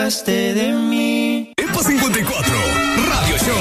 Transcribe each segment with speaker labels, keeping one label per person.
Speaker 1: olvidaste de mí.
Speaker 2: EPA 54 Radio Show.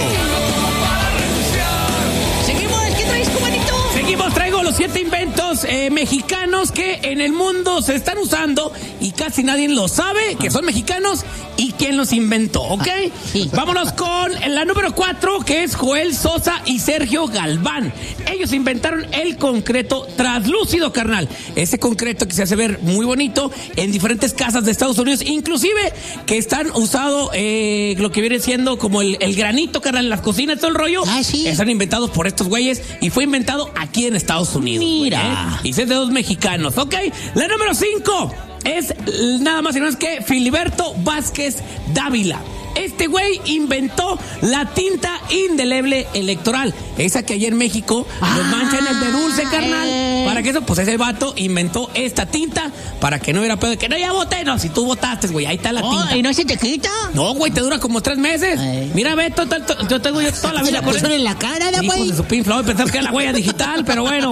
Speaker 3: Seguimos, ¿qué traes, cubanito?
Speaker 4: Seguimos, traigo los 7 inventos mexicanos que en el mundo se están usando y casi nadie lo sabe, que son mexicanos y quién los inventó, ¿ok?
Speaker 3: Sí.
Speaker 4: Vámonos con la número 4, que es Joel Sosa y Sergio Galván. Ellos inventaron el concreto translúcido, carnal. Ese concreto que se hace ver muy bonito en diferentes casas de Estados Unidos, inclusive que están usado lo que viene siendo como el granito, carnal, en las cocinas, todo el rollo.
Speaker 3: Ah, sí.
Speaker 4: Están inventados por estos güeyes y fue inventado aquí en Estados Unidos.
Speaker 3: Mira.
Speaker 4: Y es de 2 mexicanos, ¿ok? La número 5 es nada más y nada más que Filiberto Vázquez Dávila. Este güey inventó la tinta indeleble electoral. Esa que allá en México nos manchan el de dulce, carnal. Para que eso, pues ese vato inventó esta tinta para que no hubiera pedo de que no, ya voté. No, si tú votaste, güey, ahí está la tinta.
Speaker 3: ¿Y no se te quita?
Speaker 4: No, güey, te dura como 3 meses.
Speaker 3: Ay.
Speaker 4: Mira, Beto, yo tengo toda la vida con
Speaker 3: pusieron en la cara,
Speaker 4: Hijos
Speaker 3: güey.
Speaker 4: de su Pink Floyd, pensar que era la huella digital, pero bueno.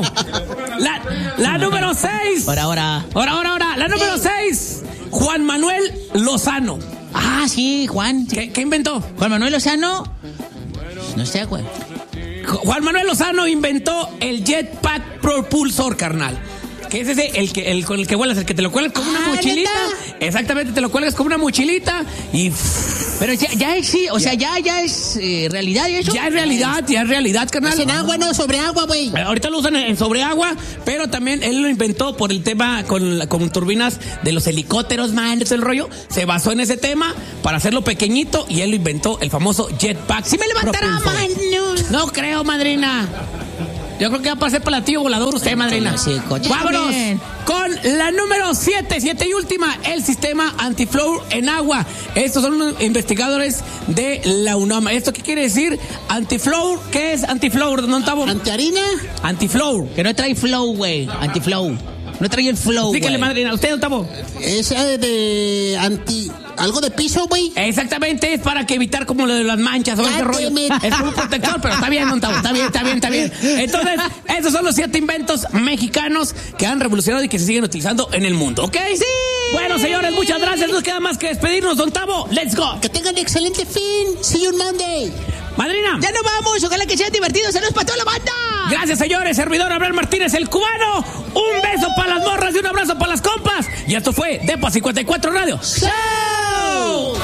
Speaker 4: La número 6.
Speaker 3: Ahora.
Speaker 4: La número 6. Juan Manuel Lozano.
Speaker 3: Ah, sí, Juan.
Speaker 4: ¿Qué inventó?
Speaker 3: Juan Manuel Lozano. No sé, güey.
Speaker 4: Juan Manuel Lozano inventó el jetpack propulsor, carnal. Que es ese, con el que vuelas, el que te lo cuelgas como una mochilita.
Speaker 3: ¿neta?
Speaker 4: Exactamente, te lo cuelgas como una mochilita y...
Speaker 3: Pero ya es, sí, o sea, ya es realidad eso.
Speaker 4: Ya es realidad, carnal.
Speaker 3: En agua, no, sobre agua, güey.
Speaker 4: Ahorita lo usan en sobre agua, pero también él lo inventó por el tema con turbinas de los helicópteros, man, ese es el rollo. Se basó en ese tema para hacerlo pequeñito y él lo inventó, el famoso jetpack.
Speaker 3: Si me levantará,
Speaker 4: propulsor.
Speaker 3: man.
Speaker 4: No creo, madrina. Yo creo que va a pasar platillo volador usted, madrina.
Speaker 3: Sí, coche.
Speaker 4: Vámonos
Speaker 3: Bien.
Speaker 4: con la número 7 y última, el sistema anti-flow en agua. Estos son unos investigadores de la UNAM. ¿Esto qué quiere decir? Anti-flow, ¿qué es anti-flow? ¿No estamos?
Speaker 3: ¿Antiharina?
Speaker 4: Anti-flow.
Speaker 3: Que no trae flow, güey. Anti-flow. No trae el flow, güey.
Speaker 4: Dígale, madrina. ¿Usted, Octavo?
Speaker 5: Esa de algo de piso, güey.
Speaker 4: Exactamente, es para que evitar como lo de las manchas o ese rollo. Es como un protector, pero está bien, Octavo. Está bien. Entonces, esos son los 7 inventos mexicanos que han revolucionado y que se siguen utilizando en el mundo, ¿ok?
Speaker 3: ¡Sí!
Speaker 4: Bueno, señores, muchas gracias. Nos queda más que despedirnos, Don Tavo. ¡Let's go!
Speaker 5: Que tengan excelente fin. See you on Monday.
Speaker 4: Madrina.
Speaker 3: Ya nos vamos. Ojalá que sean divertidos. Saludos para toda la banda.
Speaker 4: Gracias, señores. Servidor Abraham Martínez, el cubano. Un beso para las morras y un abrazo para las compas. Y esto fue Depa 54 Radio. ¡Show!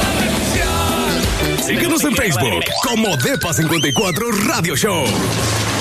Speaker 2: Síguenos en Facebook como Depa 54 Radio Show.